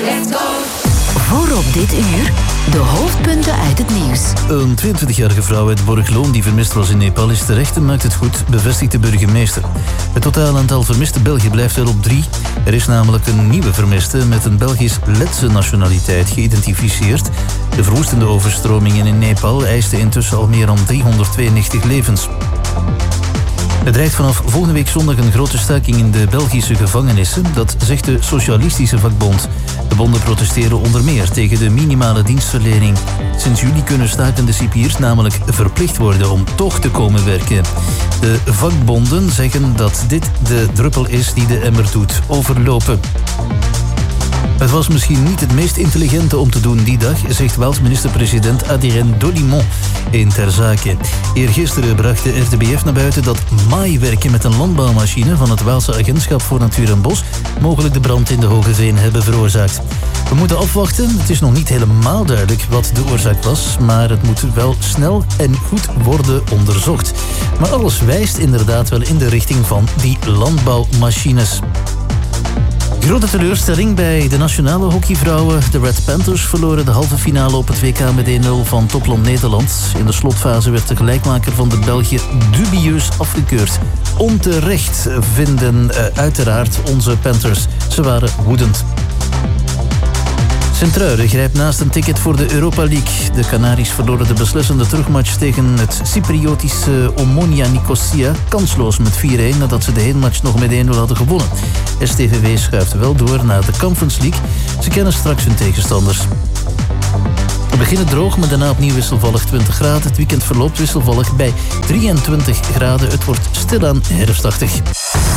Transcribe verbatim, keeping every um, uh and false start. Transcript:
Let's go! Voorop dit uur, de hoofdpunten uit het nieuws. Een tweeëntwintigjarige vrouw uit Borgloon die vermist was in Nepal is terecht en maakt het goed, bevestigt de burgemeester. Het totaal aantal vermiste Belgen blijft wel op drie. Er is namelijk een nieuwe vermiste met een Belgisch-Letse nationaliteit geïdentificeerd. De verwoestende overstromingen in Nepal eisten intussen al meer dan driehonderdtweeënnegentig levens. Er dreigt vanaf volgende week zondag een grote staking in de Belgische gevangenissen. Dat zegt de Socialistische Vakbond. De bonden protesteren onder meer tegen de minimale dienstverlening. Sinds juli kunnen stakende cipiers namelijk verplicht worden om toch te komen werken. De vakbonden zeggen dat dit de druppel is die de emmer doet overlopen. Het was misschien niet het meest intelligente om te doen die dag, zegt Waals minister-president Adrien Dolimon in Ter Zake. Eergisteren bracht de R T B F naar buiten dat maaiwerken met een landbouwmachine van het Waalse Agentschap voor Natuur en Bos mogelijk de brand in de Hogeveen hebben veroorzaakt. We moeten afwachten. Het is nog niet helemaal duidelijk wat de oorzaak was, maar het moet wel snel en goed worden onderzocht. Maar alles wijst inderdaad wel in de richting van die landbouwmachines. Grote teleurstelling bij de nationale hockeyvrouwen. De Red Panthers verloren de halve finale op het W K met één nul van topland Nederland. In de slotfase werd de gelijkmaker van de België dubieus afgekeurd. Onterecht vinden uh, uiteraard onze Panthers. Ze waren woedend. Sint-Truiden grijpt naast een ticket voor de Europa League. De Canaries verloren de beslissende terugmatch tegen het Cypriotische Omonia Nicosia kansloos met vier-een nadat ze de heenmatch nog met één nul hadden gewonnen. S T V W schuift wel door naar de Conference League. Ze kennen straks hun tegenstanders. We beginnen droog, maar daarna opnieuw wisselvallig twintig graden. Het weekend verloopt wisselvallig bij drieëntwintig graden. Het wordt stilaan herfstachtig.